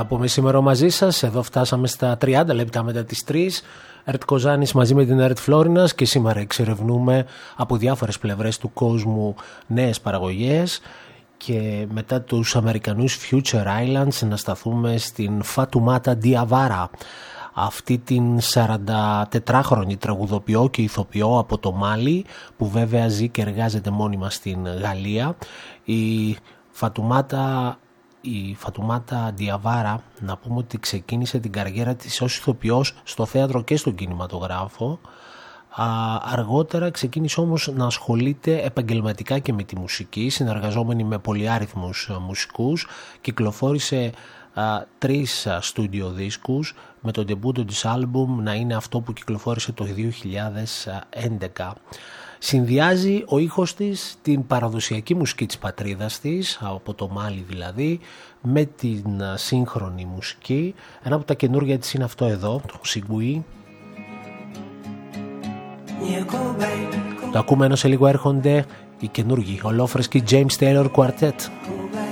να πούμε σήμερα μαζί σας. Εδώ φτάσαμε στα 30 λεπτά μετά τις 3. Ερτ Κοζάνης μαζί με την Ερτ Φλόρινας και σήμερα εξερευνούμε από διάφορες πλευρές του κόσμου νέες παραγωγές και μετά τους Αμερικανούς Future Islands να σταθούμε στην Φατουμάτα Διαβάρα, αυτή την 44χρονη τραγουδοποιό και ηθοποιό από το Μάλι που βέβαια ζει και εργάζεται μόνιμα στην Γαλλία. Η Φατουμάτα Διαβάρα, να πούμε ότι ξεκίνησε την καριέρα της ως ηθοποιός στο θέατρο και στον κινηματογράφο. Αργότερα ξεκίνησε όμως να ασχολείται επαγγελματικά και με τη μουσική, συνεργαζόμενη με πολυάριθμους μουσικούς. Κυκλοφόρησε 3 στούντιο δίσκους, με το ντεμπούτο της άλμπουμ να είναι αυτό που κυκλοφόρησε το 2011. Συνδυάζει ο ήχος της την παραδοσιακή μουσική της πατρίδας της, από το Μάλι δηλαδή, με την σύγχρονη μουσική. Ένα από τα καινούργια της είναι αυτό εδώ, το Σιγκουί. Το ακούμε ενώ σε λίγο έρχονται οι καινούργοι ολόφρεσκοι James Taylor Quartet.